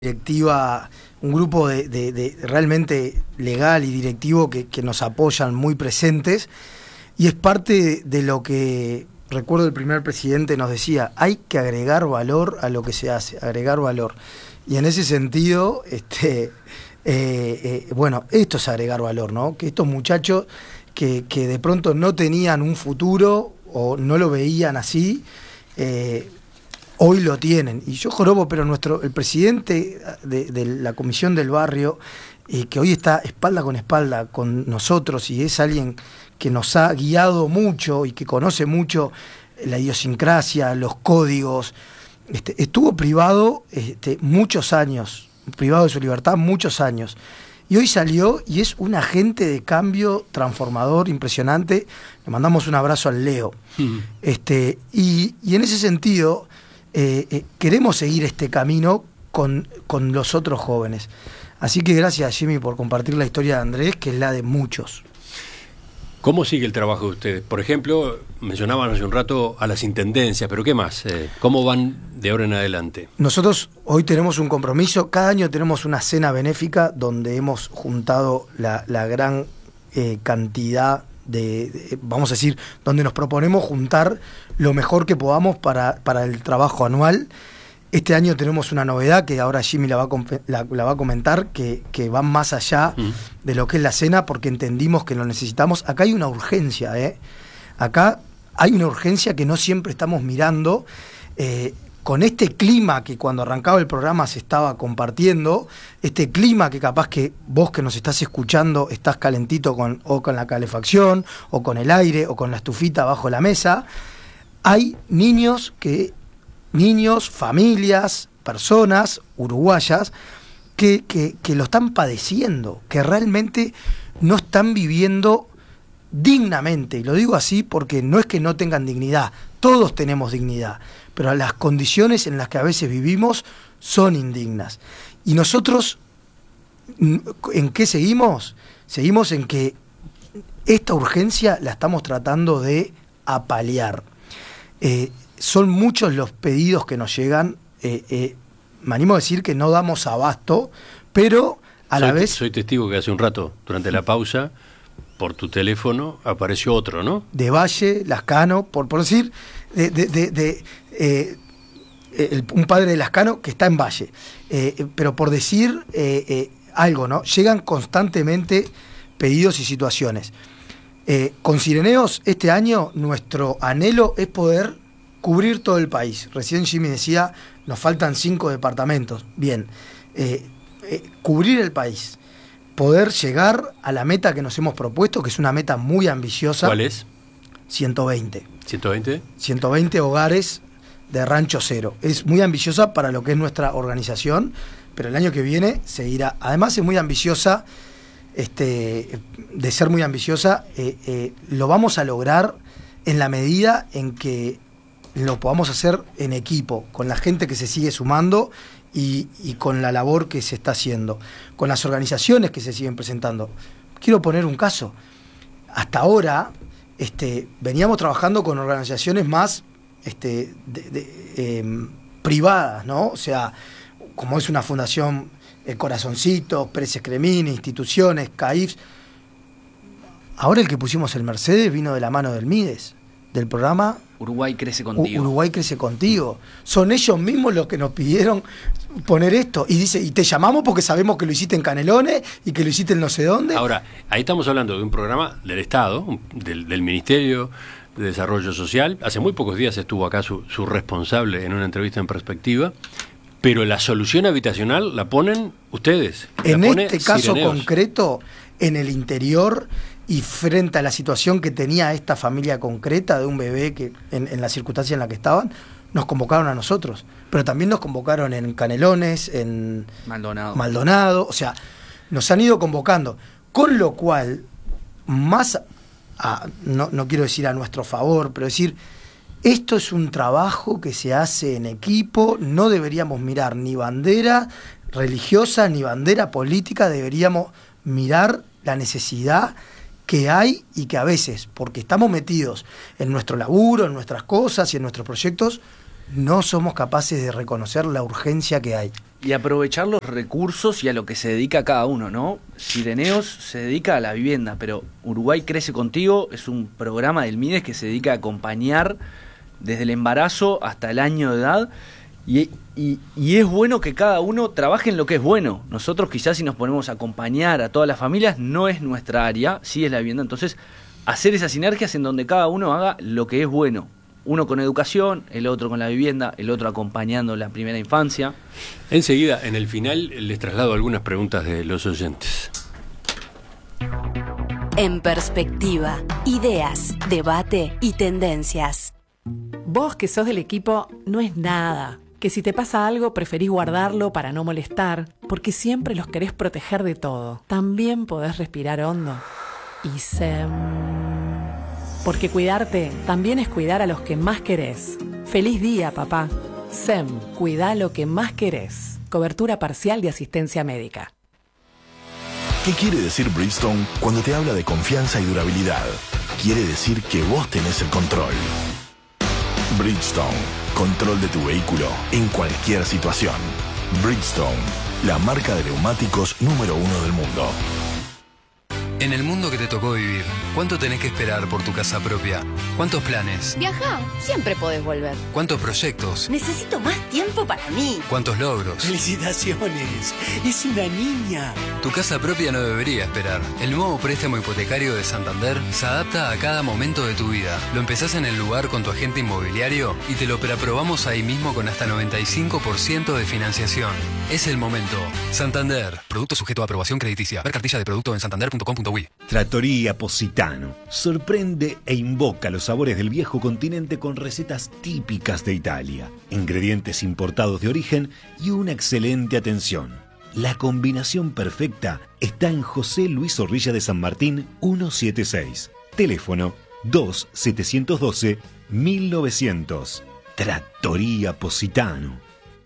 directiva, un grupo de realmente legal y directivo que nos apoyan muy presentes, y es parte de lo que recuerdo el primer presidente nos decía: hay que agregar valor a lo que se hace, agregar valor. Y en ese sentido, bueno, esto es agregar valor, ¿no? Que estos muchachos que de pronto no tenían un futuro o no lo veían así, hoy lo tienen. Y yo jorobo, pero el presidente de la Comisión del Barrio, que hoy está espalda con nosotros, y es alguien que nos ha guiado mucho y que conoce mucho la idiosincrasia, los códigos, estuvo privado muchos años, privado de su libertad muchos años. Y hoy salió y es un agente de cambio transformador impresionante. Le mandamos un abrazo al Leo. Y en ese sentido, queremos seguir este camino con los otros jóvenes. Así que gracias, Jimmy, por compartir la historia de Andrés, que es la de muchos. ¿Cómo sigue el trabajo de ustedes? Por ejemplo, mencionaban hace un rato a las intendencias, pero ¿qué más? ¿Cómo van de ahora en adelante? Nosotros hoy tenemos un compromiso. Cada año tenemos una cena benéfica donde hemos juntado la gran cantidad vamos a decir, donde nos proponemos juntar lo mejor que podamos para el trabajo anual. Este año tenemos una novedad que ahora Jimmy la va a comentar, que va más allá de lo que es la cena, porque entendimos que lo necesitamos. Acá hay una urgencia, acá hay una urgencia que no siempre estamos mirando, con este clima que cuando arrancaba el programa se estaba compartiendo, este clima que capaz que vos que nos estás escuchando estás calentito o con la calefacción, o con el aire, o con la estufita bajo la mesa. Hay niños, familias, personas uruguayas que lo están padeciendo, que realmente no están viviendo dignamente. Y lo digo así porque no es que no tengan dignidad, todos tenemos dignidad, pero las condiciones en las que a veces vivimos son indignas. Y nosotros, ¿en qué seguimos? Seguimos en que esta urgencia la estamos tratando de apalear. Son muchos los pedidos que nos llegan, me animo a decir que no damos abasto, pero a la vez... Soy testigo que hace un rato, durante la pausa, por tu teléfono apareció otro, ¿no? De Valle, Lascano, por decir, un padre de Lascano que está en Valle, pero por decir algo, ¿no? Llegan constantemente pedidos y situaciones. Con Cireneos, este año, nuestro anhelo es poder cubrir todo el país. Recién Jimmy decía, nos faltan 5 departamentos. Bien, cubrir el país, poder llegar a la meta que nos hemos propuesto, que es una meta muy ambiciosa. ¿Cuál es? 120. ¿120? 120 hogares de Rancho Cero. Es muy ambiciosa para lo que es nuestra organización, pero el año que viene seguirá. Además es muy ambiciosa, de ser muy ambiciosa, lo vamos a lograr en la medida en que lo podamos hacer en equipo, con la gente que se sigue sumando y con la labor que se está haciendo, con las organizaciones que se siguen presentando. Quiero poner un caso. Hasta ahora veníamos trabajando con organizaciones más privadas, ¿no? O sea, como es una fundación, Corazoncitos, Pérez Cremini, instituciones, CAIFs. Ahora el que pusimos el Mercedes vino de la mano del Mides, del programa Uruguay Crece Contigo. Uruguay Crece Contigo. Son ellos mismos los que nos pidieron poner esto. Y dice, y te llamamos porque sabemos que lo hiciste en Canelones y que lo hiciste en no sé dónde. Ahora, ahí estamos hablando de un programa del Estado, del Ministerio de Desarrollo Social. Hace muy pocos días estuvo acá su responsable en una entrevista en Perspectiva. Pero la solución habitacional la ponen ustedes. En este caso Cireneos. concreto, en el interior, y frente a la situación que tenía esta familia concreta de un bebé que en la circunstancia en la que estaban, nos convocaron a nosotros. Pero también nos convocaron en Canelones, en Maldonado. O sea, nos han ido convocando. Con lo cual, no quiero decir a nuestro favor, pero decir, esto es un trabajo que se hace en equipo. No deberíamos mirar ni bandera religiosa ni bandera política, deberíamos mirar la necesidad que hay y que a veces, porque estamos metidos en nuestro laburo, en nuestras cosas y en nuestros proyectos, no somos capaces de reconocer la urgencia que hay. y aprovechar los recursos y a lo que se dedica cada uno, ¿no? Sireneos se dedica a la vivienda, pero Uruguay Crece Contigo es un programa del MIDES que se dedica a acompañar desde el embarazo hasta el año de edad, y es bueno que cada uno trabaje en lo que es bueno. Nosotros quizás si nos ponemos a acompañar a todas las familias no es nuestra área, sí es la vivienda, entonces hacer esas sinergias en donde cada uno haga lo que es bueno. Uno con educación, el otro con la vivienda, el otro acompañando la primera infancia. Enseguida, en el final, les traslado algunas preguntas de los oyentes. En Perspectiva, ideas, debate y tendencias. Vos que sos del equipo, no es nada. Que si te pasa algo preferís guardarlo para no molestar, porque siempre los querés proteger de todo. También podés respirar hondo. Y porque cuidarte también es cuidar a los que más querés. Feliz día, papá. SEM, cuida lo que más querés. Cobertura parcial de asistencia médica. ¿Qué quiere decir Bridgestone cuando te habla de confianza y durabilidad? Quiere decir que vos tenés el control. Bridgestone, control de tu vehículo en cualquier situación. Bridgestone, la marca de neumáticos número 1 del mundo. En el mundo que te tocó vivir, ¿cuánto tenés que esperar por tu casa propia? ¿Cuántos planes? Viajá, siempre podés volver. ¿Cuántos proyectos? Necesito más tiempo para mí. ¿Cuántos logros? ¡Felicitaciones! ¡Es una niña! Tu casa propia no debería esperar. El nuevo préstamo hipotecario de Santander se adapta a cada momento de tu vida. Lo empezás en el lugar con tu agente inmobiliario y te lo preaprobamos ahí mismo con hasta 95% de financiación. Es el momento. Santander. Producto sujeto a aprobación crediticia. Ver cartilla de producto en santander.com.uy. Trattoria Positano sorprende e invoca los sabores del viejo continente con recetas típicas de Italia, ingredientes importados de origen y una excelente atención. La combinación perfecta está en José Luis Zorrilla de San Martín 176. Teléfono 2-712-1900. Trattoria Positano.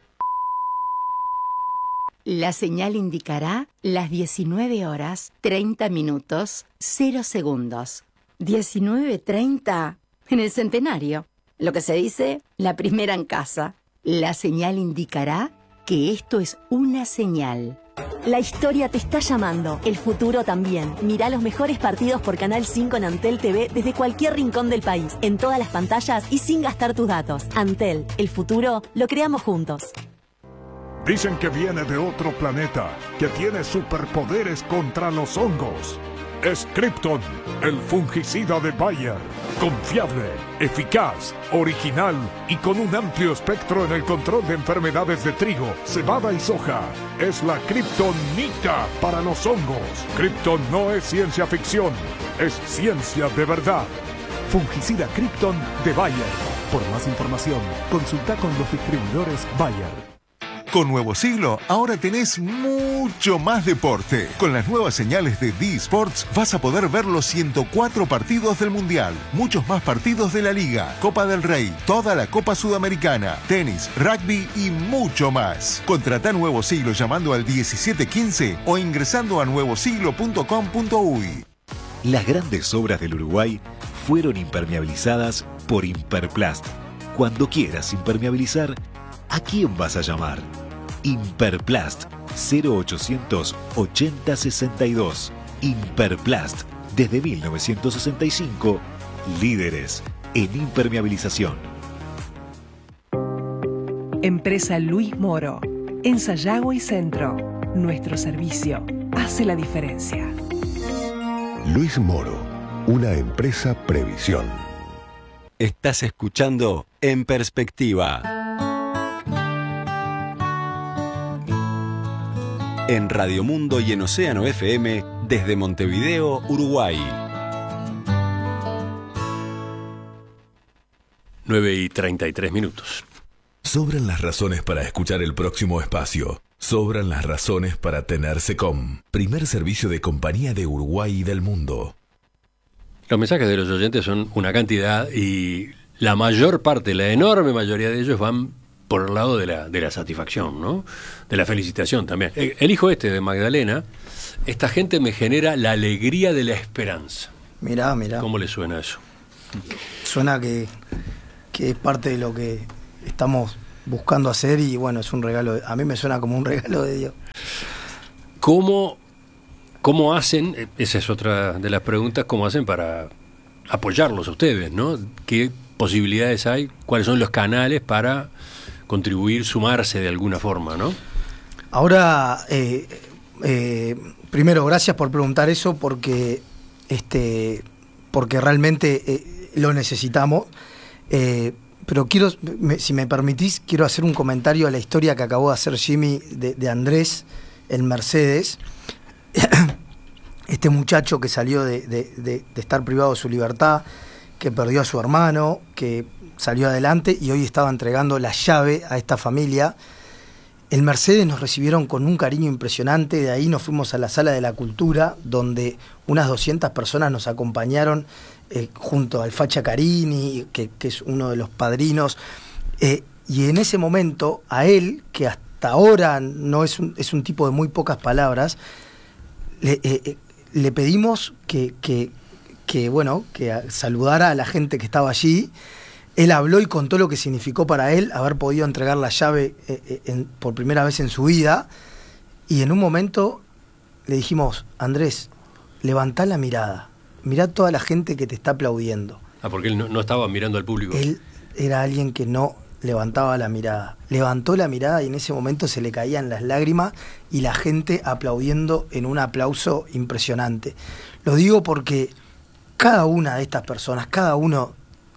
La señal indicará las 19 horas 30 minutos 0 segundos. 19:30 en el centenario. Lo que se dice, la primera en casa. La señal indicará que esto es una señal. La historia te está llamando, el futuro también. Mirá los mejores partidos por Canal 5 en Antel TV desde cualquier rincón del país, en todas las pantallas y sin gastar tus datos. Antel, el futuro lo creamos juntos. Dicen que viene de otro planeta, que tiene superpoderes contra los hongos. Es Krypton, el fungicida de Bayer. Confiable, eficaz, original y con un amplio espectro en el control de enfermedades de trigo, cebada y soja. Es la Kryptonita para los hongos. Krypton no es ciencia ficción, es ciencia de verdad. Fungicida Krypton de Bayer. Por más información, consulta con los distribuidores Bayer. Con Nuevo Siglo, ahora tenés mucho más deporte. Con las nuevas señales de D-Sports vas a poder ver los 104 partidos del Mundial, muchos más partidos de la Liga, Copa del Rey, toda la Copa Sudamericana, tenis, rugby y mucho más. Contratá Nuevo Siglo llamando al 1715 o ingresando a nuevosiglo.com.uy. Las grandes obras del Uruguay fueron impermeabilizadas por Imperplast. Cuando quieras impermeabilizar, ¿a quién vas a llamar? Imperplast 0800 8062. Imperplast, desde 1965, líderes en impermeabilización. Empresa Luis Moro, en Sayago y Centro. Nuestro servicio hace la diferencia. Luis Moro, una empresa Previsión. Estás escuchando En Perspectiva. En Radio Mundo y en Océano FM, desde Montevideo, Uruguay. 9:33. Sobran las razones para escuchar el próximo espacio. Sobran las razones para tener SECOM, primer servicio de compañía de Uruguay y del mundo. Los mensajes de los oyentes son una cantidad y la mayor parte, la enorme mayoría de ellos van por el lado de la satisfacción, ¿no? De la felicitación también. El hijo de Magdalena, esta gente me genera la alegría de la esperanza. Mirá. ¿Cómo le suena eso? Suena que es parte de lo que estamos buscando hacer y bueno, es un regalo, a mí me suena como un regalo de Dios. ¿Cómo hacen, esa es otra de las preguntas, cómo hacen para apoyarlos a ustedes, ¿no? ¿Qué posibilidades hay? ¿Cuáles son los canales para contribuir, sumarse de alguna forma, ¿no? Ahora, primero, gracias por preguntar eso porque realmente lo necesitamos. Pero si me permitís, quiero hacer un comentario a la historia que acabó de hacer Jimmy de Andrés, el Mercedes. Este muchacho que salió de estar privado de su libertad, que perdió a su hermano, que salió adelante y hoy estaba entregando la llave a esta familia. El Mercedes nos recibieron con un cariño impresionante, de ahí nos fuimos a la Sala de la Cultura, donde unas 200 personas nos acompañaron junto al Facha Carini, que es uno de los padrinos, y en ese momento a él, que hasta ahora no es un tipo de muy pocas palabras, le pedimos que saludara a la gente que estaba allí. Él habló y contó lo que significó para él haber podido entregar la llave por primera vez en su vida, y en un momento le dijimos: Andrés, levantá la mirada, mirá toda la gente que te está aplaudiendo. Porque él no estaba mirando al público. Él era alguien que no levantaba la mirada. Levantó la mirada y en ese momento se le caían las lágrimas y la gente aplaudiendo en un aplauso impresionante. Lo digo porque cada una de estas personas, cada uno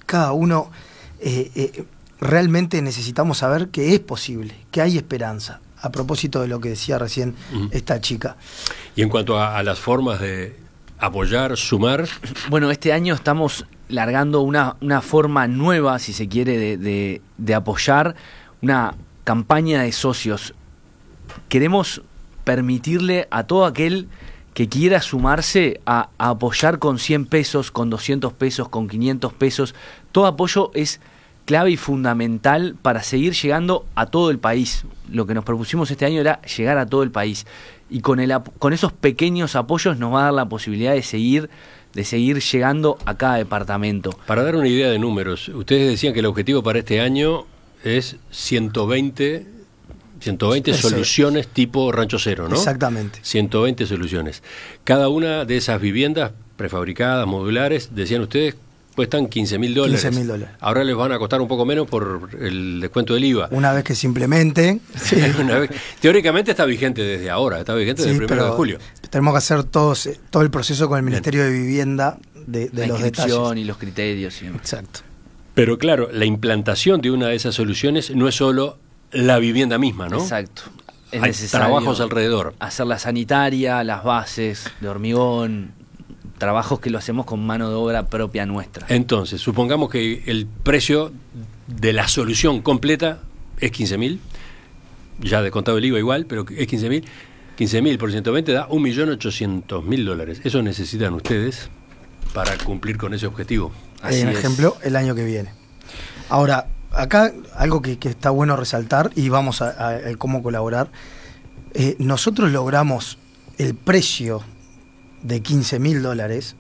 realmente necesitamos saber que es posible, que hay esperanza, a propósito de lo que decía recién esta chica. Y en cuanto a las formas de apoyar, sumar... Bueno, este año estamos largando una forma nueva, si se quiere, de apoyar, una campaña de socios. Queremos permitirle a todo aquel que quiera sumarse a apoyar con 100 pesos, con 200 pesos, con 500 pesos. Todo apoyo es clave y fundamental para seguir llegando a todo el país. Lo que nos propusimos este año era llegar a todo el país. Y con esos pequeños apoyos nos va a dar la posibilidad de seguir llegando a cada departamento. Para dar una idea de números, ustedes decían que el objetivo para este año es 120 soluciones tipo Rancho Cero, ¿no? Exactamente. 120 soluciones. Cada una de esas viviendas prefabricadas, modulares, decían ustedes, cuestan $15.000. $15.000. Ahora les van a costar un poco menos por el descuento del IVA. Una vez que se implemente. Sí. Teóricamente está vigente desde ahora, está vigente desde el 1 de julio. Tenemos que hacer todo el proceso con el Ministerio de Vivienda de los detalles. Y los criterios. Sí. Exacto. Pero claro, la implantación de una de esas soluciones no es solo la vivienda misma, ¿no? Exacto. Es Hay trabajos alrededor. Hacer la sanitaria, las bases de hormigón, trabajos que lo hacemos con mano de obra propia nuestra. Entonces, supongamos que el precio de la solución completa es 15.000, ya descontado el IVA igual, pero es 15.000. 15.000 por 120 da $1.800.000. Eso necesitan ustedes para cumplir con ese objetivo. Así es. Ejemplo, el año que viene. Ahora, acá algo que está bueno resaltar, y vamos a cómo colaborar. Nosotros logramos el precio de $15.000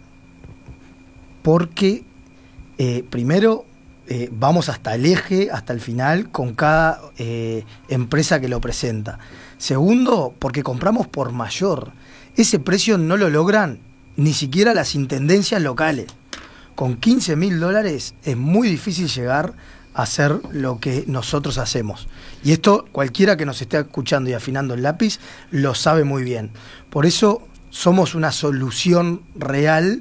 porque primero vamos hasta el eje, hasta el final, con cada empresa que lo presenta. Segundo, porque compramos por mayor. Ese precio no lo logran ni siquiera las intendencias locales. Con $15.000 es muy difícil llegar a hacer lo que nosotros hacemos. Y esto cualquiera que nos esté escuchando y afinando el lápiz lo sabe muy bien. Por eso somos una solución real.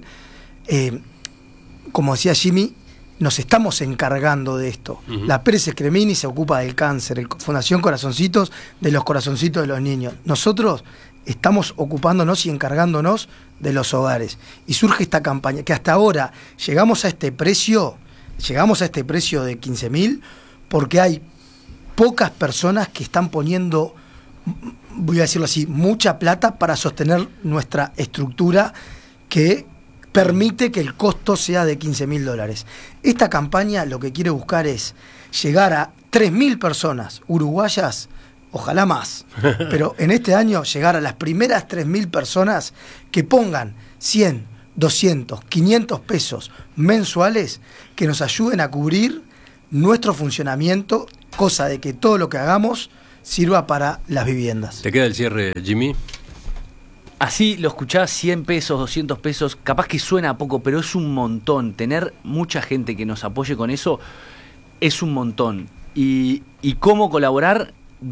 Como decía Jimmy, nos estamos encargando de esto. La Pérez Escremini se ocupa del cáncer, Fundación Corazoncitos de los corazoncitos de los niños. Nosotros estamos ocupándonos y encargándonos de los hogares. Y surge esta campaña, que hasta ahora llegamos a este precio de 15.000 porque hay pocas personas que están poniendo, voy a decirlo así, mucha plata para sostener nuestra estructura que permite que el costo sea de $15.000. Esta campaña lo que quiere buscar es llegar a 3.000 personas uruguayas, ojalá más, pero en este año llegar a las primeras 3.000 personas que pongan 100, 200, 500 pesos mensuales que nos ayuden a cubrir nuestro funcionamiento cosa de que todo lo que hagamos sirva para las viviendas. ¿Te queda el cierre, Jimmy? Así lo escuchás, 100 pesos, 200 pesos, capaz que suena poco, pero es un montón. Tener mucha gente que nos apoye con eso es un montón. Y cómo colaborar,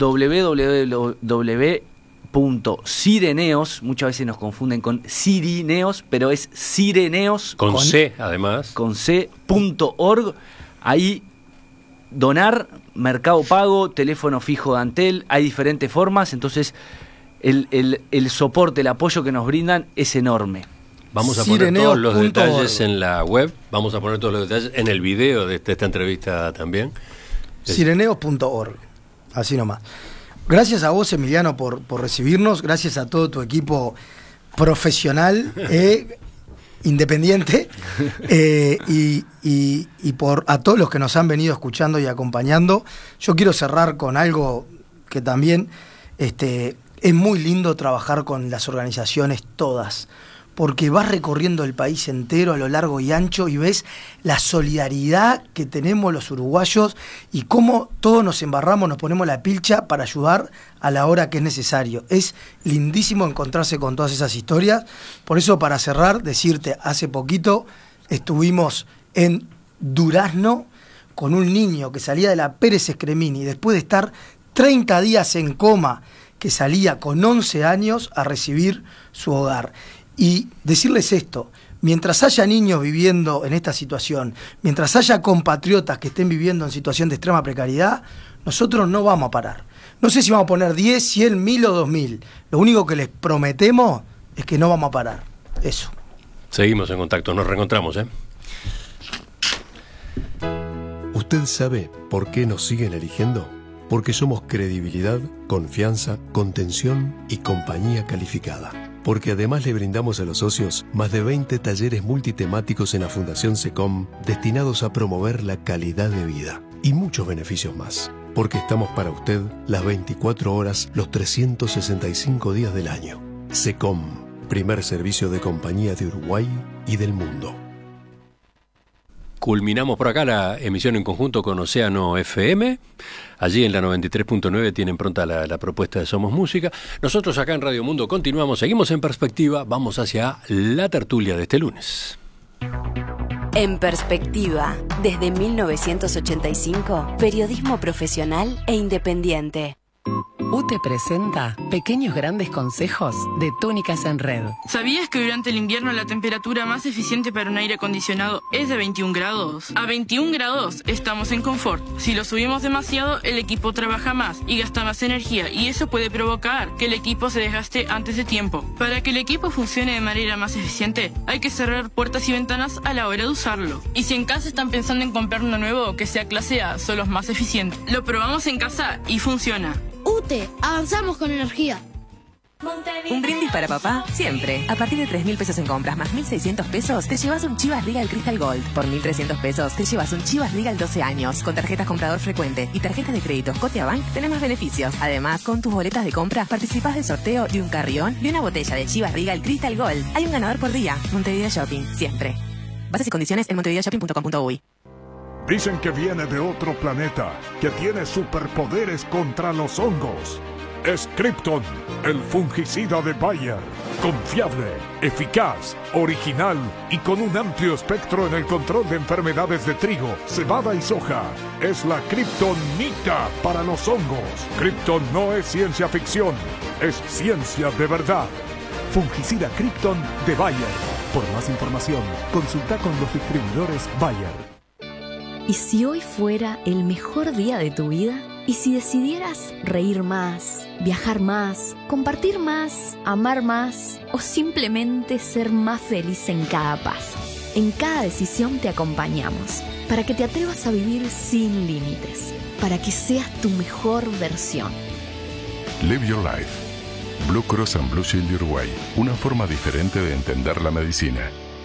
www.cireneos, muchas veces nos confunden con Cirineos, pero es Cireneos. Con C, además. Con C.org. Ahí donar, Mercado Pago, teléfono fijo de Antel, hay diferentes formas, entonces el soporte, el apoyo que nos brindan es enorme. Vamos a poner todos los detalles en la web, vamos a poner todos los detalles en el video de esta entrevista también. Cireneos.org, así nomás. Gracias a vos, Emiliano, por recibirnos, gracias a todo tu equipo profesional, independiente, y a todos los que nos han venido escuchando y acompañando. Yo quiero cerrar con algo que también es muy lindo trabajar con las organizaciones todas, porque vas recorriendo el país entero a lo largo y ancho y ves la solidaridad que tenemos los uruguayos y cómo todos nos embarramos, nos ponemos la pilcha para ayudar a la hora que es necesario. Es lindísimo encontrarse con todas esas historias. Por eso, para cerrar, decirte, hace poquito estuvimos en Durazno con un niño que salía de la Pérez Escremini después de estar 30 días en coma, que salía con 11 años a recibir su hogar. Y decirles esto, mientras haya niños viviendo en esta situación, mientras haya compatriotas que estén viviendo en situación de extrema precariedad, nosotros no vamos a parar. No sé si vamos a poner 10, 100, 1000 o 2000. Lo único que les prometemos es que no vamos a parar. Eso. Seguimos en contacto, nos reencontramos, ¿eh? ¿Usted sabe por qué nos siguen eligiendo? Porque somos credibilidad, confianza, contención y compañía calificada. Porque además le brindamos a los socios más de 20 talleres multitemáticos en la Fundación SECOM destinados a promover la calidad de vida y muchos beneficios más. Porque estamos para usted las 24 horas, los 365 días del año. SECOM, primer servicio de compañía de Uruguay y del mundo. Culminamos por acá la emisión en conjunto con Océano FM. Allí en la 93.9 tienen pronta la propuesta de Somos Música. Nosotros acá en Radio Mundo continuamos, seguimos en Perspectiva, vamos hacia la tertulia de este lunes. En Perspectiva, desde 1985, periodismo profesional e independiente. UTE presenta Pequeños Grandes Consejos de Túnicas en Red. ¿Sabías que durante el invierno la temperatura más eficiente para un aire acondicionado es de 21 grados? A 21 grados estamos en confort. Si lo subimos demasiado, el equipo trabaja más y gasta más energía, y eso puede provocar que el equipo se desgaste antes de tiempo. Para que el equipo funcione de manera más eficiente, hay que cerrar puertas y ventanas a la hora de usarlo. Y si en casa están pensando en comprar uno nuevo que sea clase A, son los más eficientes. Lo probamos en casa y funciona. UTE, avanzamos con energía. Un brindis para papá, siempre. A partir de 3.000 pesos en compras más 1.600 pesos, te llevas un Chivas Regal Crystal Gold. Por 1.300 pesos, te llevas un Chivas Regal 12 años. Con tarjetas comprador frecuente y tarjetas de crédito Scotiabank, tenés más beneficios. Además, con tus boletas de compra, participás del sorteo de un carrión y una botella de Chivas Regal Crystal Gold. Hay un ganador por día. Montevideo Shopping, siempre. Bases y condiciones en montevideoshopping.com.uy. Dicen que viene de otro planeta, que tiene superpoderes contra los hongos. Es Krypton, el fungicida de Bayer. Confiable, eficaz, original y con un amplio espectro en el control de enfermedades de trigo, cebada y soja. Es la Kryptonita para los hongos. Krypton no es ciencia ficción, es ciencia de verdad. Fungicida Krypton de Bayer. Por más información, consulta con los distribuidores Bayer. ¿Y si hoy fuera el mejor día de tu vida? ¿Y si decidieras reír más, viajar más, compartir más, amar más o simplemente ser más feliz en cada paso? En cada decisión te acompañamos para que te atrevas a vivir sin límites, para que seas tu mejor versión. Live Your Life. Blue Cross and Blue Shield de Uruguay. Una forma diferente de entender la medicina.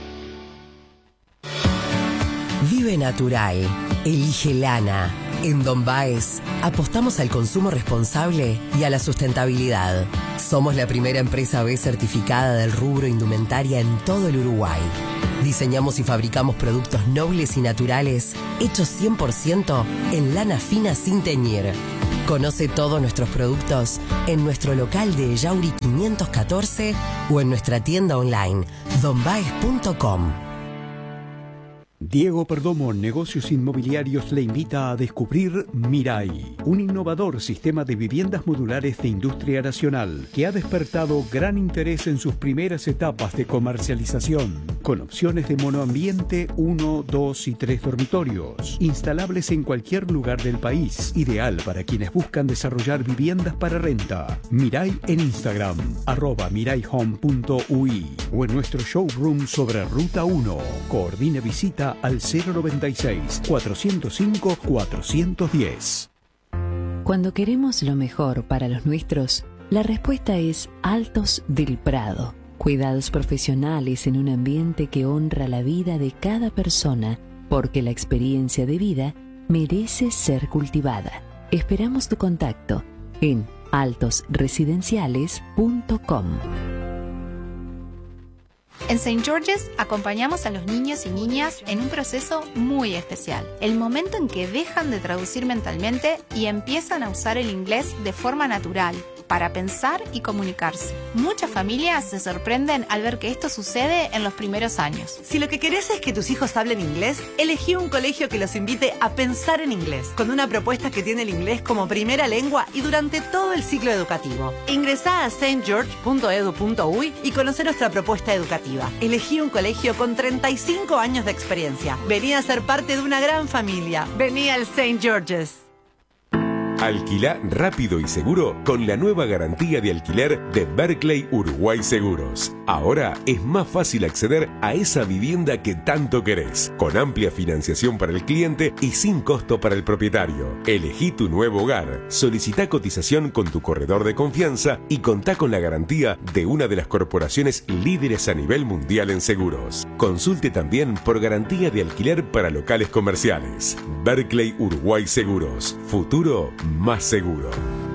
Vive natural. Elige lana. En Don Baez apostamos al consumo responsable y a la sustentabilidad. Somos la primera empresa B certificada del rubro indumentaria en todo el Uruguay. Diseñamos y fabricamos productos nobles y naturales, hechos 100% en lana fina sin teñir. Conoce todos nuestros productos en nuestro local de Yauri 514 o en nuestra tienda online, donbaes.com. Diego Perdomo Negocios Inmobiliarios le invita a descubrir Mirai, un innovador sistema de viviendas modulares de industria nacional que ha despertado gran interés en sus primeras etapas de comercialización, con opciones de monoambiente 1, 2 y 3 dormitorios, instalables en cualquier lugar del país, ideal para quienes buscan desarrollar viviendas para renta. Mirai en Instagram, @miraihome.ui o en nuestro showroom sobre Ruta 1. Coordine visita al 096-405-410. Cuando queremos lo mejor para los nuestros, la respuesta es Altos del Prado. Cuidados profesionales en un ambiente que honra la vida de cada persona, porque la experiencia de vida merece ser cultivada. Esperamos tu contacto en altosresidenciales.com. En St. George's acompañamos a los niños y niñas en un proceso muy especial, el momento en que dejan de traducir mentalmente y empiezan a usar el inglés de forma natural, para pensar y comunicarse. Muchas familias se sorprenden al ver que esto sucede en los primeros años. Si lo que querés es que tus hijos hablen inglés, elegí un colegio que los invite a pensar en inglés, con una propuesta que tiene el inglés como primera lengua y durante todo el ciclo educativo. Ingresá a stgeorge.edu.uy y conoce nuestra propuesta educativa. Elegí un colegio con 35 años de experiencia. Vení a ser parte de una gran familia. Vení al St. George's. Alquilá rápido y seguro con la nueva garantía de alquiler de Berkeley Uruguay Seguros. Ahora es más fácil acceder a esa vivienda que tanto querés, con amplia financiación para el cliente y sin costo para el propietario. Elegí tu nuevo hogar, solicitá cotización con tu corredor de confianza y contá con la garantía de una de las corporaciones líderes a nivel mundial en seguros. Consulte también por garantía de alquiler para locales comerciales. Berkeley Uruguay Seguros. Futuro más seguro.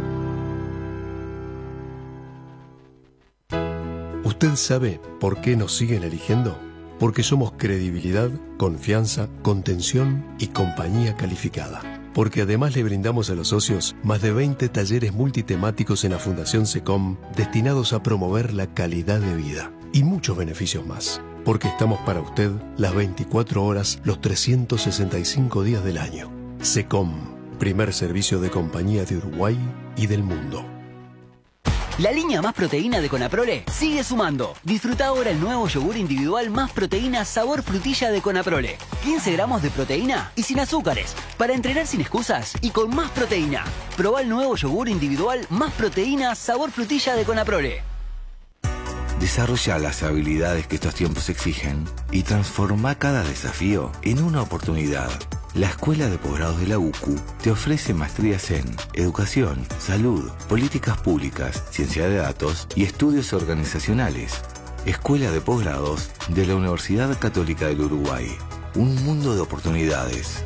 ¿Usted sabe por qué nos siguen eligiendo? Porque somos credibilidad, confianza, contención y compañía calificada. Porque además le brindamos a los socios más de 20 talleres multitemáticos en la Fundación SECOM destinados a promover la calidad de vida y muchos beneficios más. Porque estamos para usted las 24 horas, los 365 días del año. SECOM. Primer servicio de compañía de Uruguay y del mundo. La línea Más Proteína de Conaprole sigue sumando. Disfruta ahora el nuevo yogur individual Más Proteína sabor frutilla de Conaprole. 15 gramos de proteína y sin azúcares. Para entrenar sin excusas y con más proteína. Probá el nuevo yogur individual Más Proteína sabor frutilla de Conaprole. Desarrolla las habilidades que estos tiempos exigen y transforma cada desafío en una oportunidad. La Escuela de Posgrados de la UCU te ofrece maestrías en Educación, Salud, Políticas Públicas, Ciencia de Datos y Estudios Organizacionales. Escuela de Posgrados de la Universidad Católica del Uruguay. Un mundo de oportunidades.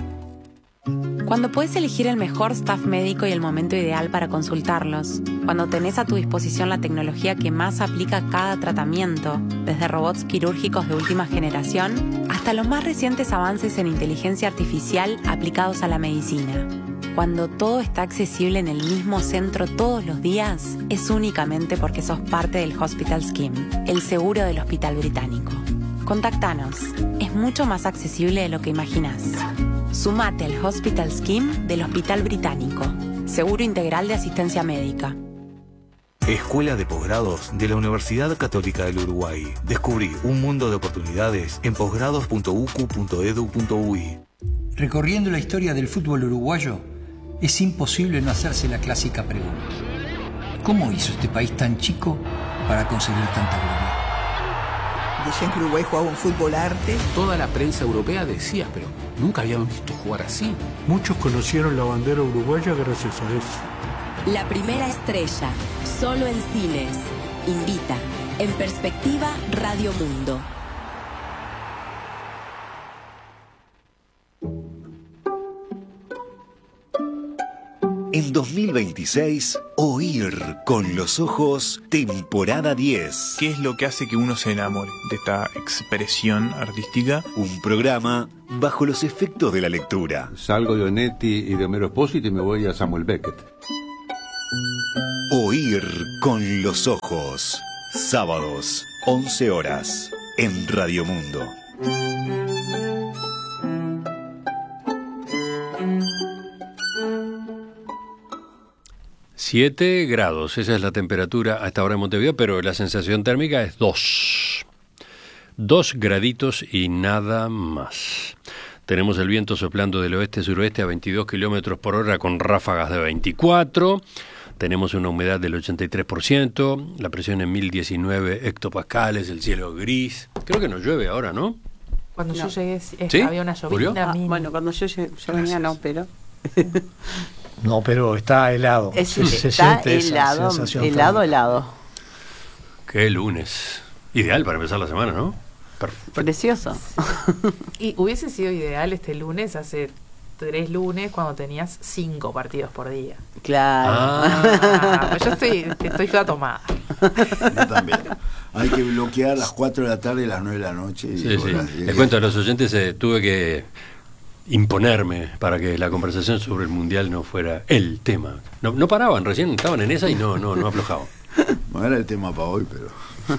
Cuando puedes elegir el mejor staff médico y el momento ideal para consultarlos. Cuando tenés a tu disposición la tecnología que más aplica a cada tratamiento, desde robots quirúrgicos de última generación hasta los más recientes avances en inteligencia artificial aplicados a la medicina. Cuando todo está accesible en el mismo centro todos los días, es únicamente porque sos parte del Hospital Scheme, el seguro del Hospital Británico. Contactanos, es mucho más accesible de lo que imaginás. Sumate al Hospital Scheme del Hospital Británico, seguro integral de asistencia médica. Escuela de Posgrados de la Universidad Católica del Uruguay. Descubrí un mundo de oportunidades en posgrados.ucu.edu.uy. Recorriendo la historia del fútbol uruguayo, es imposible no hacerse la clásica pregunta. ¿Cómo hizo este país tan chico para conseguir tanta gloria? Decían que Uruguay jugaba un fútbol arte. Toda la prensa europea decía, pero nunca habíamos visto jugar así. Muchos conocieron la bandera uruguaya gracias a eso. La primera estrella, solo en cines. Invita. En Perspectiva, Radio Mundo. En En 2026, Oír con los ojos, temporada 10. ¿Qué es lo que hace que uno se enamore de esta expresión artística? Un programa bajo los efectos de la lectura. Salgo de Onetti y de Homero Espósito y me voy a Samuel Beckett. Oír con los ojos. Sábados, 11 horas, en Radio Mundo. 7 grados, esa es la temperatura a esta hora en Montevideo, pero la sensación térmica es 2. 2 graditos y nada más. Tenemos el viento soplando del oeste-suroeste a 22 kilómetros por hora con ráfagas de 24. Tenemos una humedad del 83%, la presión en 1019 hectopascales, el cielo gris. Creo que no llueve ahora, ¿no? Cuando yo llegué ¿Sí? había una llovizna mínima. Bueno, cuando yo venía no, pero... No, pero está helado. Está helado. Qué lunes. Ideal para empezar la semana, ¿no? Perfecto. Precioso. Y hubiese sido ideal este lunes hace 3 lunes cuando tenías 5 partidos por día. Claro. Yo estoy toda tomada. Yo también. Hay que bloquear las 4 de la tarde y las 9 de la noche. Y sí. Les cuento a los oyentes, tuve que imponerme para que la conversación sobre el Mundial no fuera el tema. No paraban, recién estaban en esa y no aflojaban. No era el tema para hoy, pero...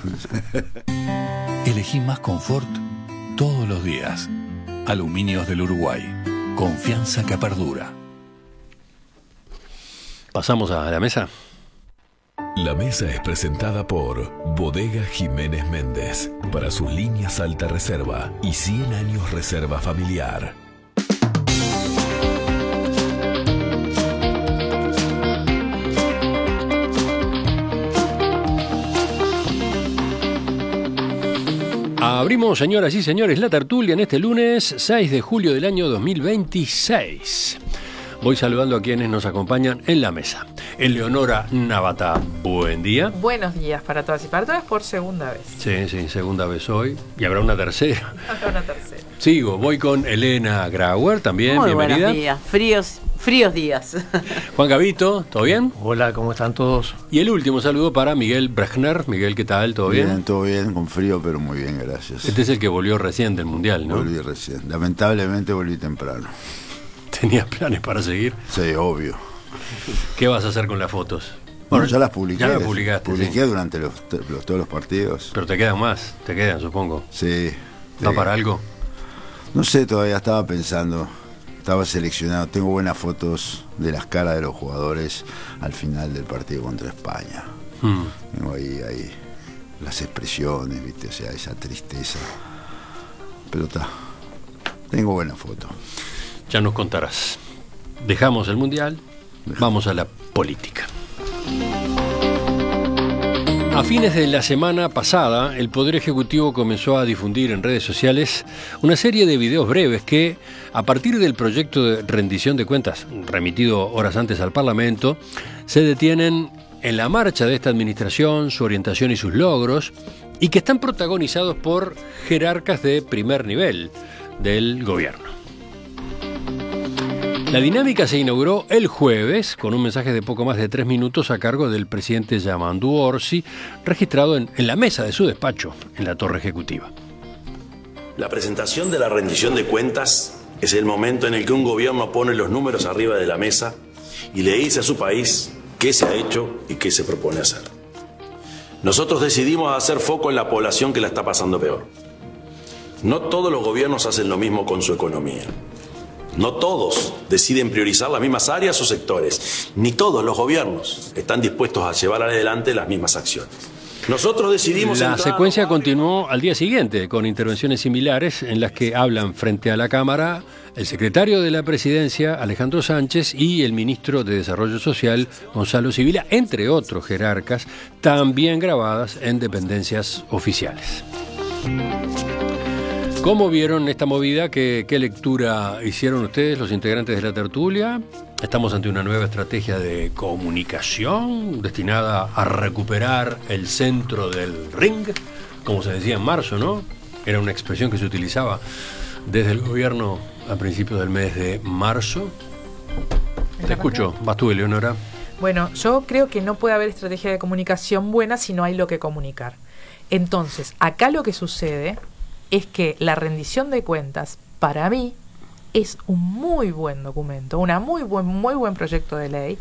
Elegí más confort todos los días. Aluminios del Uruguay. Confianza que perdura. ¿Pasamos a la mesa? La mesa es presentada por Bodega Jiménez Méndez, para sus líneas alta reserva y 100 años reserva familiar. Abrimos, señoras y señores, la tertulia en este lunes 6 de julio del año 2026. Voy saludando a quienes nos acompañan en la mesa. Eleonora Navata, buen día. Buenos días para todas y para todas por segunda vez. Sí, segunda vez hoy. Y habrá una tercera. Habrá una tercera. Sigo, voy con Elena Grauer también, muy bienvenida. Buenos días, fríos días. Juan Gavito, ¿todo bien? Hola, ¿cómo están todos? Y el último saludo para Miguel Brechner. Miguel, ¿qué tal? ¿Todo bien? Bien, todo bien, con frío, pero muy bien, gracias. Este es el que volvió recién del Mundial, ¿no? Volví recién. Lamentablemente volví temprano. ¿Tenías planes para seguir? Sí, obvio. ¿Qué vas a hacer con las fotos? Bueno, ya las publiqué. Ya las publicaste. Publiqué durante todos los partidos. Pero te quedan más, supongo. Sí. ¿Va para algo? No sé, todavía estaba pensando. Estaba seleccionado. Tengo buenas fotos de las caras de los jugadores al final del partido contra España. Tengo ahí las expresiones, ¿viste? O sea, esa tristeza. Pero está. Tengo buena foto. Ya nos contarás. Dejamos el Mundial, vamos a la política. A fines de la semana pasada, el Poder Ejecutivo comenzó a difundir en redes sociales una serie de videos breves que, a partir del proyecto de rendición de cuentas remitido horas antes al Parlamento, se detienen en la marcha de esta administración, su orientación y sus logros, y que están protagonizados por jerarcas de primer nivel del gobierno. La dinámica se inauguró el jueves con un mensaje de poco más de 3 minutos a cargo del presidente Yamandu Orsi, registrado en la mesa de su despacho, en la Torre Ejecutiva. La presentación de la rendición de cuentas es el momento en el que un gobierno pone los números arriba de la mesa y le dice a su país qué se ha hecho y qué se propone hacer. Nosotros decidimos hacer foco en la población que la está pasando peor. No todos los gobiernos hacen lo mismo con su economía. No todos deciden priorizar las mismas áreas o sectores, ni todos los gobiernos están dispuestos a llevar adelante las mismas acciones. Nosotros decidimos... La secuencia continuó al día siguiente con intervenciones similares en las que hablan frente a la Cámara el secretario de la Presidencia, Alejandro Sánchez, y el ministro de Desarrollo Social, Gonzalo Sibila, entre otros jerarcas, también grabadas en dependencias oficiales. ¿Cómo vieron esta movida? ¿Qué lectura hicieron ustedes, los integrantes de la tertulia? Estamos ante una nueva estrategia de comunicación destinada a recuperar el centro del ring, como se decía en marzo, ¿no? Era una expresión que se utilizaba desde el gobierno a principios del mes de marzo. Te escucho, vas tú, Eleonora. Bueno, yo creo que no puede haber estrategia de comunicación buena si no hay lo que comunicar. Entonces, acá lo que sucede es que la rendición de cuentas, para mí, es un muy buen documento, muy buen proyecto de ley,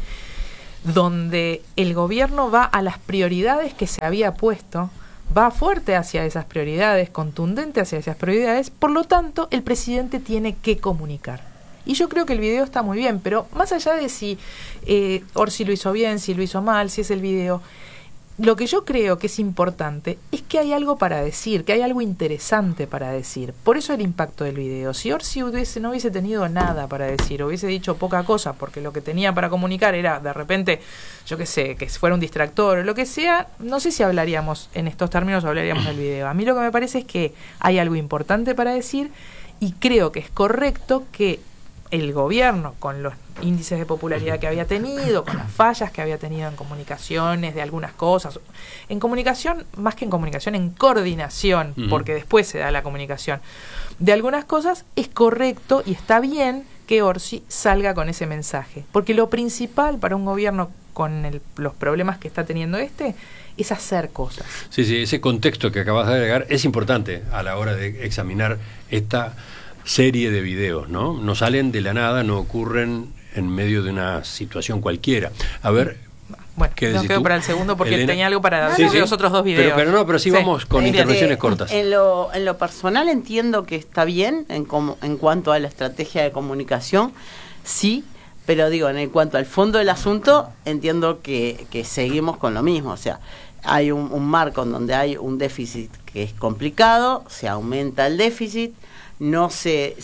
donde el gobierno va a las prioridades que se había puesto, va fuerte hacia esas prioridades, contundente hacia esas prioridades, por lo tanto, el presidente tiene que comunicar. Y yo creo que el video está muy bien, pero más allá de si Orsi lo hizo bien, si lo hizo mal, si es el video, lo que yo creo que es importante es que hay algo para decir, que hay algo interesante para decir. Por eso el impacto del video. Si Orsi no hubiese tenido nada para decir, hubiese dicho poca cosa, porque lo que tenía para comunicar era de repente, yo qué sé, que fuera un distractor o lo que sea, no sé si hablaríamos en estos términos o hablaríamos del video. A mí lo que me parece es que hay algo importante para decir y creo que es correcto que el gobierno, con los índices de popularidad que había tenido, con las fallas que había tenido en comunicaciones de algunas cosas, en comunicación, más que en comunicación, en coordinación, porque después se da la comunicación, de algunas cosas, es correcto y está bien que Orsi salga con ese mensaje, porque lo principal para un gobierno con los problemas que está teniendo es hacer cosas. Sí, ese contexto que acabas de agregar es importante a la hora de examinar esta serie de videos, ¿no? No salen de la nada, no ocurren en medio de una situación cualquiera. A ver, bueno, ¿qué no decís quedo tú? para el segundo porque Elena, tenía algo para decir de los otros dos videos. Pero sí vamos con intervenciones cortas. En lo personal entiendo que está bien en cuanto a la estrategia de comunicación, sí, pero digo, en cuanto al fondo del asunto, entiendo que seguimos con lo mismo. O sea, hay un marco en donde hay un déficit que es complicado, se aumenta el déficit, no se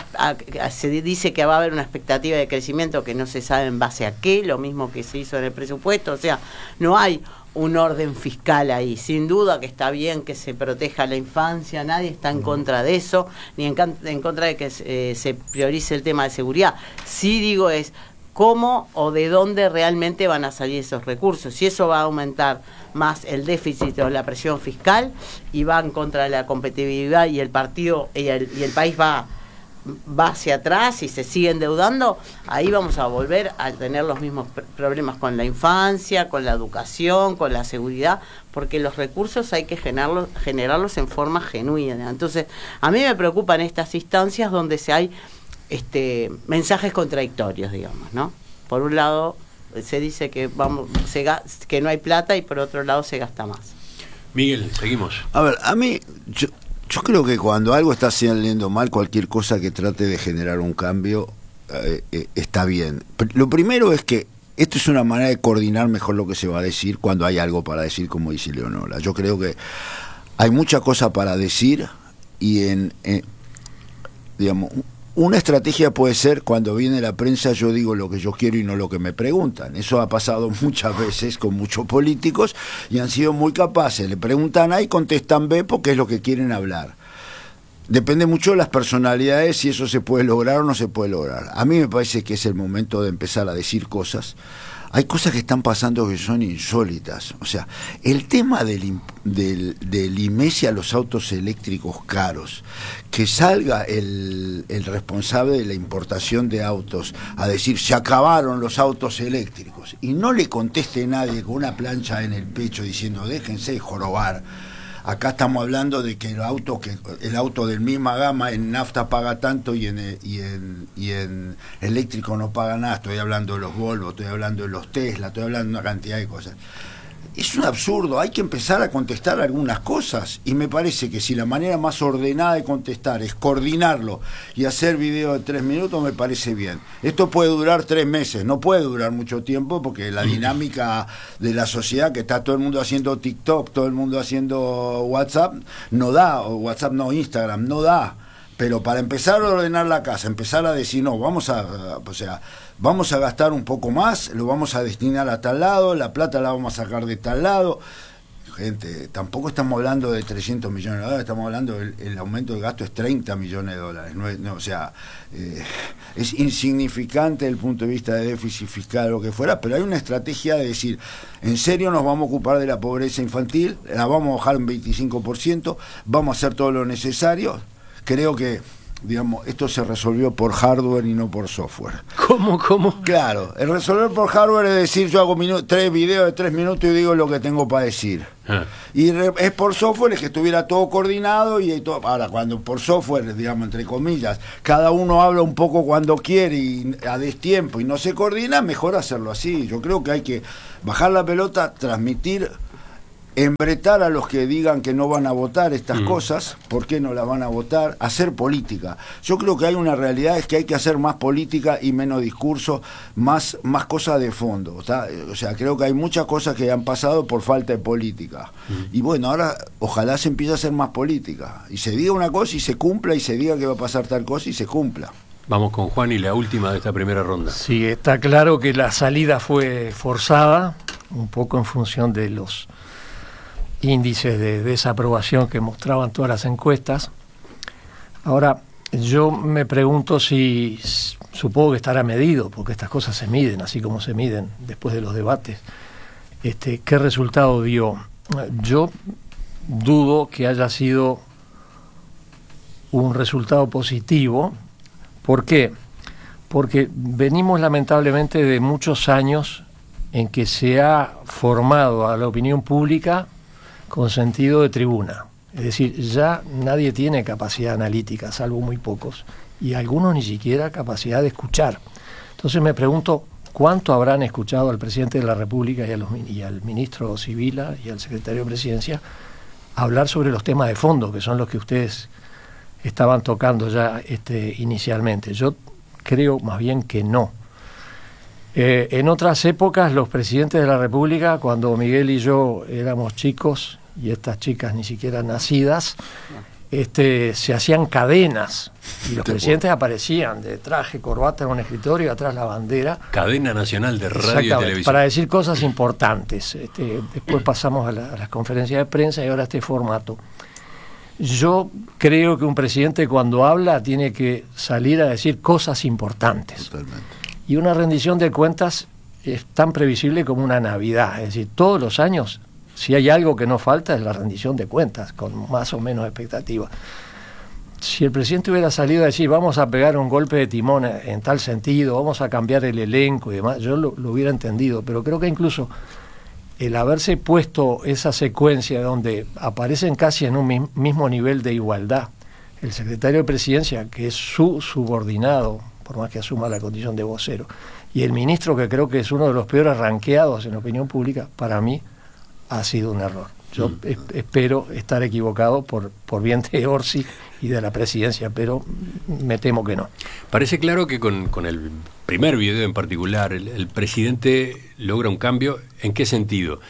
dice que va a haber una expectativa de crecimiento que no se sabe en base a qué, lo mismo que se hizo en el presupuesto, o sea, no hay un orden fiscal ahí. Sin duda que está bien que se proteja la infancia, nadie está en contra de eso, ni en contra de que se priorice el tema de seguridad. Sí digo es cómo o de dónde realmente van a salir esos recursos. Si eso va a aumentar más el déficit o la presión fiscal y va en contra de la competitividad y el país va hacia atrás y se sigue endeudando, ahí vamos a volver a tener los mismos problemas con la infancia, con la educación, con la seguridad, porque los recursos hay que generarlos en forma genuina. Entonces, a mí me preocupan estas instancias donde hay mensajes contradictorios, digamos, ¿no? Por un lado se dice que que no hay plata y por otro lado se gasta más. Miguel, seguimos. A ver, a mí yo creo que cuando algo está saliendo mal, cualquier cosa que trate de generar un cambio está bien. Lo primero es que esto es una manera de coordinar mejor lo que se va a decir cuando hay algo para decir, como dice Leonora. Yo creo que hay mucha cosa para decir y digamos, una estrategia puede ser cuando viene la prensa yo digo lo que yo quiero y no lo que me preguntan. Eso ha pasado muchas veces con muchos políticos y han sido muy capaces. Le preguntan A y contestan B porque es lo que quieren hablar. Depende mucho de las personalidades si eso se puede lograr o no se puede lograr. A mí me parece que es el momento de empezar a decir cosas. Hay cosas que están pasando que son insólitas. O sea, el tema del IMESI a los autos eléctricos caros, que salga el responsable de la importación de autos a decir se acabaron los autos eléctricos y no le conteste nadie con una plancha en el pecho diciendo déjense jorobar. Acá estamos hablando de que el auto de misma gama en nafta paga tanto y en eléctrico no paga nada. Estoy hablando de los Volvo, estoy hablando de los Tesla, estoy hablando de una cantidad de cosas. Es un absurdo, hay que empezar a contestar algunas cosas y me parece que si la manera más ordenada de contestar es coordinarlo y hacer video de 3 minutos me parece bien. Esto puede durar 3 meses, no puede durar mucho tiempo porque la dinámica de la sociedad que está todo el mundo haciendo TikTok, todo el mundo haciendo WhatsApp, no da, o WhatsApp no, Instagram, no da. Pero para empezar a ordenar la casa, empezar a decir, no, vamos a gastar un poco más, lo vamos a destinar a tal lado, la plata la vamos a sacar de tal lado. Gente, tampoco estamos hablando de 300 millones de dólares, estamos hablando del aumento de gasto es 30 millones de dólares. Es insignificante desde el punto de vista de déficit fiscal o lo que fuera, pero hay una estrategia de decir, en serio nos vamos a ocupar de la pobreza infantil, la vamos a bajar un 25%, vamos a hacer todo lo necesario. Creo que digamos, esto se resolvió por hardware y no por software. ¿Cómo? Claro, el resolver por hardware es decir, yo hago 3 videos de 3 minutos y digo lo que tengo para decir. Y es por software, es que estuviera todo coordinado y todo. Ahora, cuando por software, digamos, entre comillas, cada uno habla un poco cuando quiere y a destiempo y no se coordina, mejor hacerlo así. Yo creo que hay que bajar la pelota, transmitir, embretar a los que digan que no van a votar estas cosas, ¿por qué no las van a votar? Hacer política. Yo creo que hay una realidad, es que hay que hacer más política y menos discurso, más cosas de fondo. O sea, creo que hay muchas cosas que han pasado por falta de política. Y bueno, ahora ojalá se empiece a hacer más política. Y se diga una cosa y se cumpla, y se diga que va a pasar tal cosa y se cumpla. Vamos con Juan y la última de esta primera ronda. Sí, está claro que la salida fue forzada, un poco en función de los índices de desaprobación que mostraban todas las encuestas. Ahora, yo me pregunto si, supongo que estará medido, porque estas cosas se miden, así como se miden después de los debates, ¿qué resultado dio? Yo dudo que haya sido un resultado positivo. ¿Por qué? Porque venimos lamentablemente de muchos años en que se ha formado a la opinión pública con sentido de tribuna. Es decir, ya nadie tiene capacidad analítica, salvo muy pocos, y algunos ni siquiera capacidad de escuchar. Entonces me pregunto, ¿cuánto habrán escuchado al presidente de la República y al ministro Sibila y al secretario de Presidencia hablar sobre los temas de fondo, que son los que ustedes estaban tocando ya inicialmente? Yo creo más bien que no. En otras épocas, los presidentes de la República, cuando Miguel y yo éramos chicos, y estas chicas ni siquiera nacidas, se hacían cadenas, y los presidentes aparecían de traje, corbata en un escritorio, y atrás la bandera. Cadena Nacional de Radio y Televisión. Para decir cosas importantes. Después pasamos a las conferencias de prensa y ahora este formato. Yo creo que un presidente cuando habla tiene que salir a decir cosas importantes. Totalmente. Y una rendición de cuentas es tan previsible como una Navidad. Es decir, todos los años, si hay algo que no falta, es la rendición de cuentas, con más o menos expectativa. Si el presidente hubiera salido a decir, vamos a pegar un golpe de timón en tal sentido, vamos a cambiar el elenco y demás, yo lo hubiera entendido. Pero creo que incluso el haberse puesto esa secuencia donde aparecen casi en un mismo nivel de igualdad, el secretario de Presidencia, que es su subordinado, por más que asuma la condición de vocero, y el ministro, que creo que es uno de los peores ranqueados en la opinión pública, para mí ha sido un error. Yo espero estar equivocado por bien de Orsi y de la Presidencia, pero me temo que no. Parece claro que con el primer video en particular, el presidente logra un cambio. ¿En qué sentido?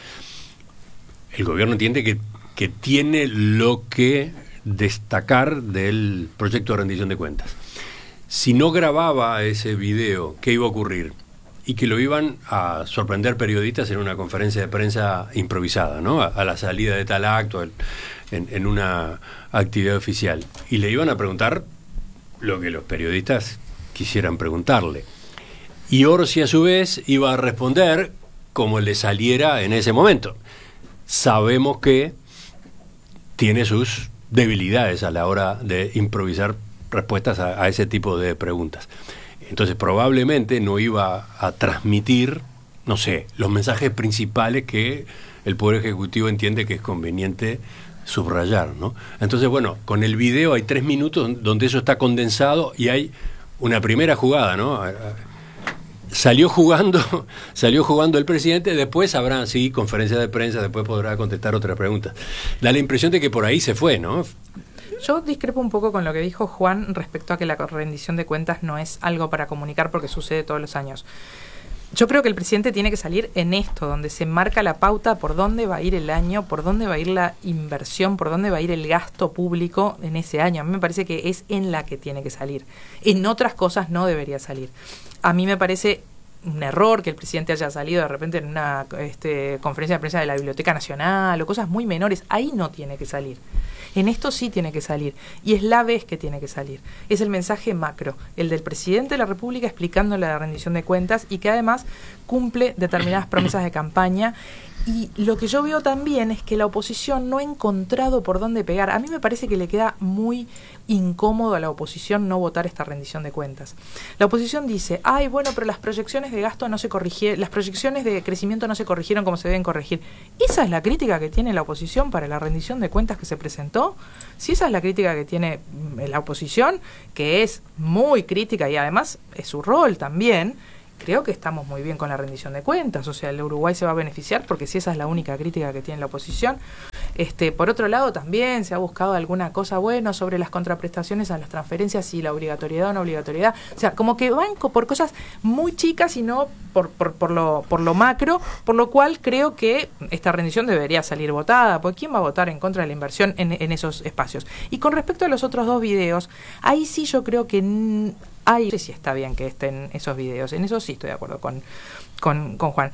El gobierno entiende que tiene lo que destacar del proyecto de rendición de cuentas. Si no grababa ese video, ¿qué iba a ocurrir? Y que lo iban a sorprender periodistas en una conferencia de prensa improvisada, ¿no? A la salida de tal acto, en una actividad oficial. Y le iban a preguntar lo que los periodistas quisieran preguntarle. Y Orsi, a su vez, iba a responder como le saliera en ese momento. Sabemos que tiene sus debilidades a la hora de improvisar respuestas a ese tipo de preguntas. Entonces probablemente no iba a transmitir, no sé, los mensajes principales que el Poder Ejecutivo entiende que es conveniente subrayar, ¿no? Entonces, bueno, con el video hay 3 minutos donde eso está condensado y hay una primera jugada, ¿no? Salió jugando el presidente, después habrá, sí, conferencia de prensa, después podrá contestar otras preguntas. Da la impresión de que por ahí se fue, ¿no? Yo discrepo un poco con lo que dijo Juan respecto a que la rendición de cuentas no es algo para comunicar porque sucede todos los años. Yo creo que el presidente tiene que salir en esto, donde se marca la pauta por dónde va a ir el año, por dónde va a ir la inversión, por dónde va a ir el gasto público en ese año. A mí me parece que es en la que tiene que salir. En otras cosas no debería salir. A mí me parece un error que el presidente haya salido de repente en una conferencia de prensa de la Biblioteca Nacional o cosas muy menores. Ahí no tiene que salir. En esto sí tiene que salir, y es la vez que tiene que salir. Es el mensaje macro, el del presidente de la República explicando la rendición de cuentas y que además cumple determinadas promesas de campaña Y lo que yo veo también es que la oposición no ha encontrado por dónde pegar. A mí me parece que le queda muy incómodo a la oposición no votar esta rendición de cuentas. La oposición dice, ay, bueno, pero las proyecciones de gasto no se corrigieron, las proyecciones de crecimiento no se corrigieron como se deben corregir. ¿Esa es la crítica que tiene la oposición para la rendición de cuentas que se presentó? Si esa es la crítica que tiene la oposición, que es muy crítica y además es su rol también, creo que estamos muy bien con la rendición de cuentas, o sea, el Uruguay se va a beneficiar porque si esa es la única crítica que tiene la oposición. Por otro lado, también se ha buscado alguna cosa buena sobre las contraprestaciones a las transferencias y la obligatoriedad o no obligatoriedad. O sea, como que van por cosas muy chicas y no por lo macro, por lo cual creo que esta rendición debería salir votada, porque ¿quién va a votar en contra de la inversión en esos espacios? Y con respecto a los otros dos videos, ahí sí yo creo que no sé si está bien que estén esos videos, en eso sí estoy de acuerdo con Juan.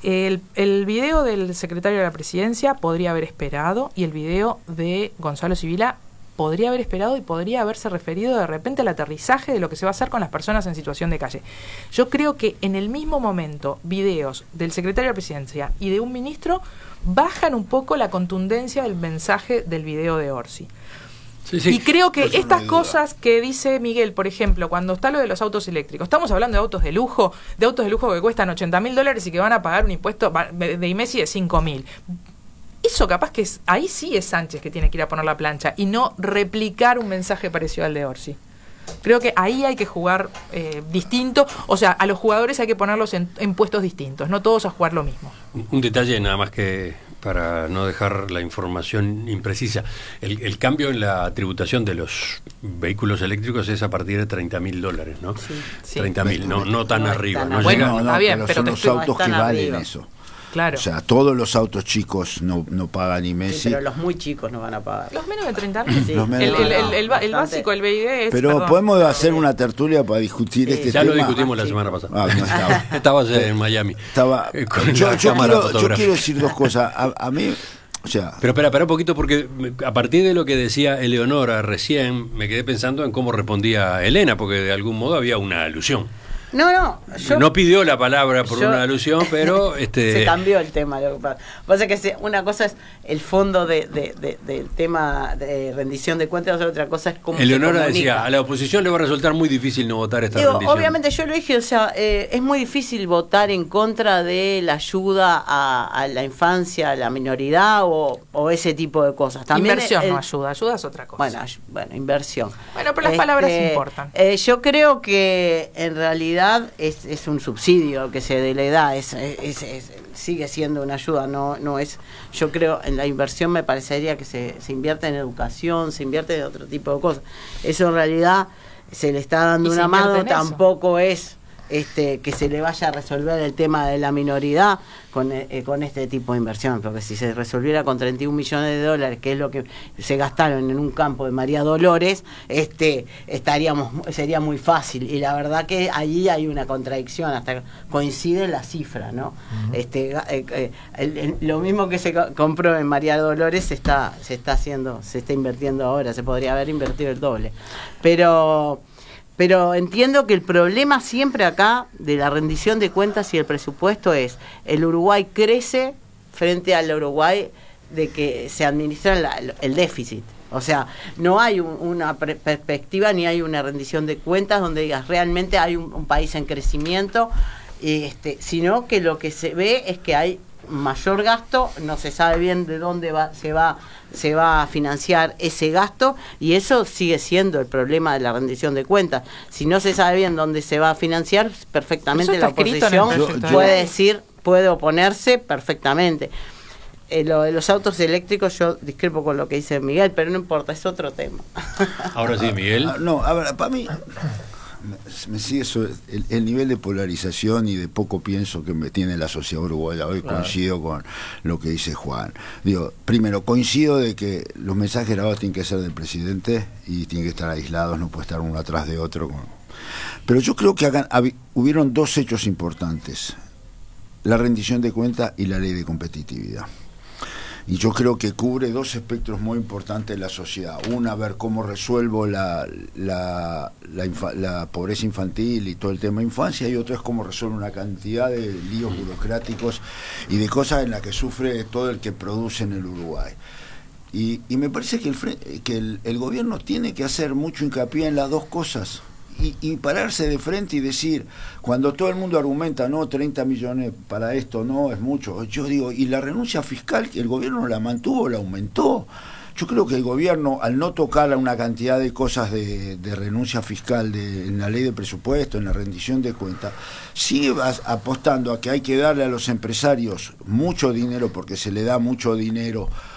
El video del secretario de la Presidencia podría haber esperado, y el video de Gonzalo Sibila podría haber esperado y podría haberse referido de repente al aterrizaje de lo que se va a hacer con las personas en situación de calle. Yo creo que en el mismo momento videos del secretario de la Presidencia y de un ministro bajan un poco la contundencia del mensaje del video de Orsi. Sí, sí. Y creo que estas cosas que dice Miguel, por ejemplo, cuando está lo de los autos eléctricos, estamos hablando de autos de lujo que cuestan $80.000 y que van a pagar un impuesto de IMESI de $5.000. Eso capaz que ahí sí es Sánchez que tiene que ir a poner la plancha y no replicar un mensaje parecido al de Orsi. Creo que ahí hay que jugar distinto, o sea, a los jugadores hay que ponerlos en puestos distintos, no todos a jugar lo mismo. Un detalle nada más que para no dejar la información imprecisa. El cambio en la tributación de los vehículos eléctricos es a partir de $30.000, ¿no? Sí. 30.000, no tan arriba. No bueno, llega, no, bien, pero son los autos que valen arriba. Eso. Claro. O sea, todos los autos chicos no pagan IMESI. Sí, pero los muy chicos no van a pagar. Los menos de 30.000. Sí. El básico, el BID es... Pero podemos hacer una tertulia para discutir este ya tema. Ya lo discutimos la semana pasada. Estabas en Miami. Yo quiero decir dos cosas. A mí... O sea, pero espera un poquito, porque a partir de lo que decía Eleonora recién, me quedé pensando en cómo respondía Elena, porque de algún modo había una alusión. No pidió la palabra por una alusión, pero se cambió el tema. Lo que pasa es que una cosa es el fondo del tema de rendición de cuentas, otra cosa es cómo Eleonora decía, a la oposición le va a resultar muy difícil no votar esta rendición. Obviamente yo lo dije, o sea, es muy difícil votar en contra de la ayuda a la infancia, a la minoridad o ese tipo de cosas. También inversión no ayuda es otra cosa. Bueno, inversión. Bueno, pero las palabras importan. Yo creo que en realidad es un subsidio que se le da, sigue siendo una ayuda, no es. Yo creo en la inversión, me parecería que se invierte en educación, se invierte en otro tipo de cosas. Eso en realidad se le está dando una mano, tampoco es que se le vaya a resolver el tema de la minoridad con este tipo de inversión, porque si se resolviera con $31 millones, que es lo que se gastaron en un campo de María Dolores, sería muy fácil, y la verdad que allí hay una contradicción, hasta coincide la cifra, ¿no? Lo mismo que se compró en María Dolores se está invirtiendo ahora, se podría haber invertido el doble, pero entiendo que el problema siempre acá de la rendición de cuentas y el presupuesto es el Uruguay crece frente al Uruguay de que se administra el déficit. O sea, no hay una perspectiva ni hay una rendición de cuentas donde digas realmente hay un país en crecimiento, sino que lo que se ve es que hay mayor gasto, no se sabe bien de dónde se va a financiar ese gasto, y eso sigue siendo el problema de la rendición de cuentas. Si no se sabe bien dónde se va a financiar, perfectamente la oposición puede oponerse perfectamente. Lo de los autos eléctricos, yo discrepo con lo que dice Miguel, pero no importa, es otro tema. Ahora sí, Miguel. No, a ver, para mí me sigue el nivel de polarización y de poco pienso que me tiene la sociedad uruguaya hoy. Claro. Coincido con lo que dice Juan. Primero, coincido de que los mensajes grabados tienen que ser del presidente y tienen que estar aislados, no puede estar uno atrás de otro. Pero yo creo que hubieron dos hechos importantes: la rendición de cuentas y la ley de competitividad. Y yo creo que cubre dos espectros muy importantes de la sociedad. Una, ver cómo resuelvo la pobreza infantil y todo el tema de infancia, y otro es cómo resuelvo una cantidad de líos burocráticos y de cosas en las que sufre todo el que produce en el Uruguay. Y me parece que el gobierno tiene que hacer mucho hincapié en las dos cosas. Y pararse de frente y decir, cuando todo el mundo argumenta, no, 30 millones para esto no es mucho, yo digo, y la renuncia fiscal, el gobierno la mantuvo, la aumentó. Yo creo que el gobierno, al no tocar a una cantidad de cosas de renuncia fiscal en la ley de presupuesto, en la rendición de cuentas, sigue apostando a que hay que darle a los empresarios mucho dinero, porque se le da mucho dinero